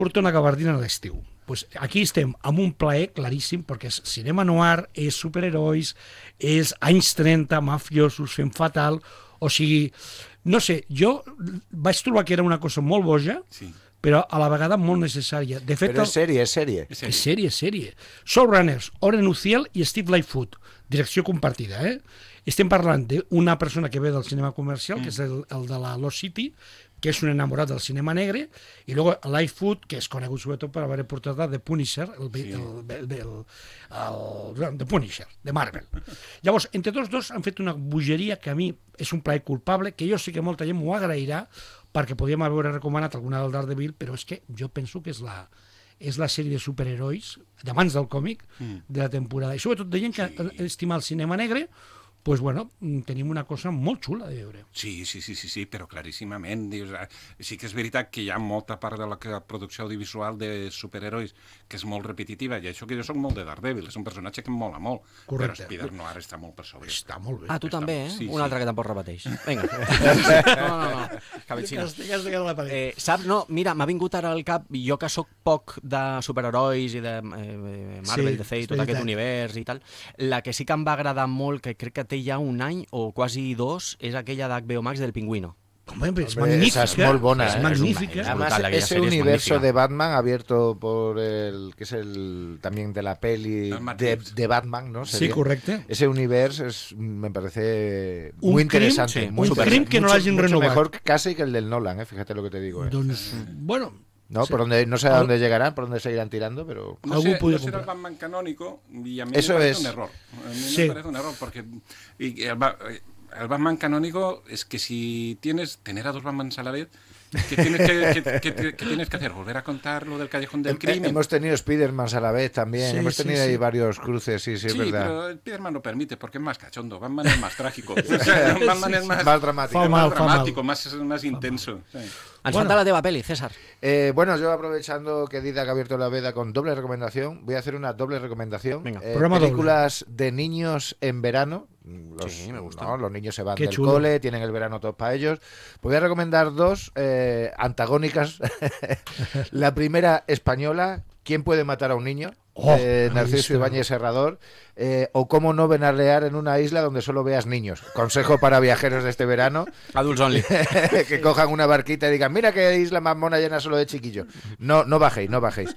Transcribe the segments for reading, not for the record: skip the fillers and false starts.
Surto una gabardina a l'estiu. Pues aquí estem amb un plaer claríssim, perquè és cinema noir, és superherois, és anys 30, mafiosos fent fatal, o sigui, no sé, jo vaig trobar que era una cosa molt boja, Sí. però a la vegada molt necessària. De fet, Però és sèrie, és sèrie. és sèrie. Showrunners, Oren Uziel i Steve Lightfoot, direcció compartida, Estem parlant d'una persona que ve del cinema comercial, que és el de la Lost City, que és un enamorat del cinema negre, i luego Lightfoot, que és conegut sobretot per haver portat a The Punisher, The Punisher, de Marvel. Llavors, entre tots dos han fet una bogeria que a mi és un plaer culpable, que jo sé que molta gent m'ho agrairà, perquè podíem haver recomanat alguna del Daredevil, però és que jo penso que és la sèrie de superherois, d'amants del còmic, de la temporada. I sobretot de gent que estima el cinema negre, pues bueno, tenim una cosa molt xula de veure. Sí, però claríssimament. Dius, sí que és veritat que hi ha molta part de la producció audiovisual de superherois que és molt repetitiva, i això que jo soc molt de Daredevil, és un personatge que em mola molt. Correcte. Però Spider-Noir està molt per sobre. Està molt bé. Ah, tu també, eh? Sí, Un altre que tampoc repeteix. Vinga. No. Cabetxina. La paret. Saps, no, mira, m'ha vingut ara al cap, jo que sóc poc de superherois i de Marvel, Sí, DC i és tot aquest veritat. univers i tal, la que sí que em va agradar molt, que crec que té ja un any o quasi dos, és aquella d'HBO Max del Pingüino. Hombre, és Hombre, magnífica. esa es muy buena, Es ¿eh? magnífica. Es Además, brutal, aquella ese serie es universo magnífica. de Batman abierto por el que es el también de la peli Matt de, Reeves. de Batman, ¿no? Sí, Sería. correcte. Ese universo me parece Un muy crim, interesante. sí, muy un interesante. crim que no Mucho- l'hagin mucho renovat. mejor casi que el del Nolan, fíjate lo que te digo. Doncs, bueno, ¿No? sí. Por donde, no sé a dónde llegarán, por dónde seguirán tirando, pero... No Algú sé, podria no será el comprar. Batman canónico, y a mí Eso me parece es. un error. A mí Sí. me parece un error, porque el Batman canónico es que si tienes tener a dos Batmans a la vez, ¿qué tienes que hacer? ¿Volver a contar lo del Callejón del Crimen? Hemos tenido Spider-Man a la vez también, Sí, hemos sí, tenido sí. ahí varios cruces, sí, es Sí, verdad. pero el Spiderman lo permite porque es más cachondo. Batman es más trágico. O sea, Batman es más, Más dramático. Fa más mal, fa dramático, más intenso. Sí. Ens Bueno. falta la teva peli, César. Bueno, yo aprovechando que Didac ha abierto la veda con doble recomendación, voy a hacer una doble recomendación. Venga, programa películas de niños en verano. Sí, me gusta. ¿no? Los niños se van Qué del chulo. cole, tienen el verano todos para ellos. Voy a recomendar dos antagónicas. La primera, española, ¿Quién puede matar a un niño? Oh, Narciso ahí está. Ibáñez Serrador. O cómo no venarear en una isla donde solo veas niños. Consejo para viajeros de este verano. Adults Only. Que cojan una barquita y digan, mira qué isla más mona llena solo de chiquillos. No bajéis, no bajéis.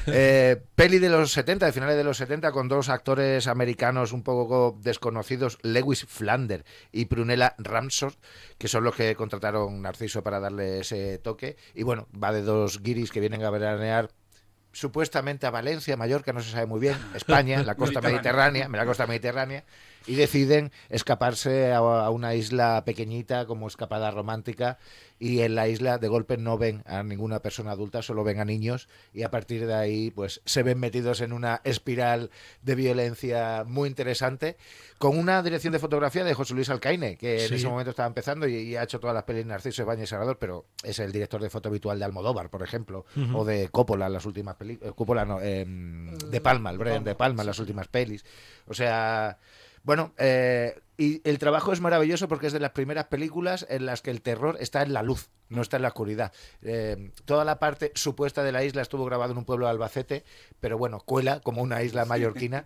Peli de los 70, de finales de los 70, con dos actores americanos un poco desconocidos, Lewis Flander y Prunella Ramsor, que son los que contrataron Narciso para darle ese toque. Y bueno, va de dos guiris que vienen a veranear supuestamente a Valencia, Mallorca, no se sabe muy bien, España, la costa mediterránea, la costa mediterránea, y deciden escaparse a una isla pequeñita como escapada romántica, y en la isla de golpe no ven a ninguna persona adulta, solo ven a niños, y a partir de ahí pues se ven metidos en una espiral de violencia muy interesante, con una dirección de fotografía de José Luis Alcaine, que en Sí. ese momento estaba empezando y ha hecho todas las pelis Narciso Ibáñez Serrador, pero es el director de foto habitual de Almodóvar, por ejemplo, o de Coppola, las últimas películas, Coppola no, de Palma, el Brian de Palma, las últimas pelis. O sea, bueno, y el trabajo es maravilloso porque es de las primeras películas en las que el terror está en la luz, no está en la oscuridad. Toda la parte supuesta de la isla estuvo grabado en un pueblo de Albacete, pero bueno, cuela como una isla mallorquina.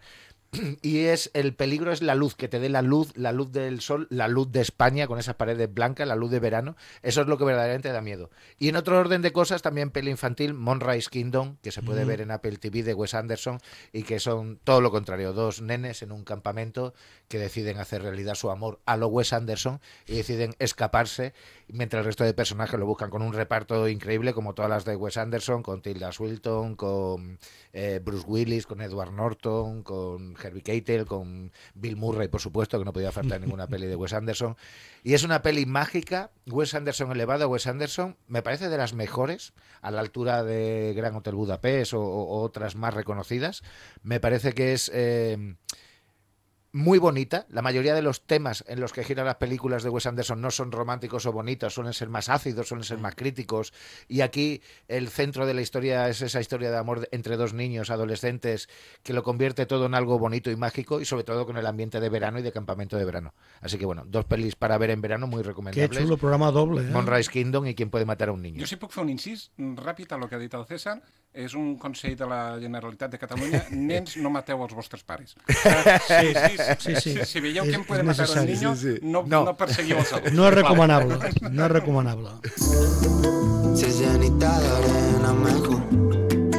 Y el peligro es la luz, que te dé la luz del sol, la luz de España con esas paredes blancas, la luz de verano. Eso es lo que verdaderamente da miedo. Y en otro orden de cosas, también peli infantil, Moonrise Kingdom, que se puede ver en Apple TV de Wes Anderson, y que son todo lo contrario, dos nenes en un campamento que deciden hacer realidad su amor a lo Wes Anderson y deciden escaparse, mientras el resto de personajes lo buscan, con un reparto increíble como todas las de Wes Anderson, con Tilda Swinton, con Bruce Willis, con Edward Norton, con Herbie Keitel, con Bill Murray, por supuesto, que no podía faltar en ninguna peli de Wes Anderson. Y es una peli mágica, Wes Anderson elevado, Wes Anderson, me parece de las mejores, a la altura de Gran Hotel Budapest o otras más reconocidas. Me parece que es muy bonita. La mayoría de los temas en los que giran las películas de Wes Anderson no son románticos o bonitos, suelen ser más ácidos, suelen ser más críticos. Y aquí el centro de la historia es esa historia de amor entre dos niños adolescentes que lo convierte todo en algo bonito y mágico, y sobre todo con el ambiente de verano y de campamento de verano. Así que bueno, 2 pelis para ver en verano muy Que recomendables. chulo, programa doble. Moonrise Kingdom y Quién puede matar a un niño. Jo si puc fer un incís ràpid a lo que ha dit el César, és un consell de la Generalitat de Catalunya: nens, no mateu els vostres pares. Sí. Si veieu que em puede És matar un necessari. niño, Sí, sí. no perseguiu els adults. No és recomanable, no és recomanable. Si es llenita de arena mejor,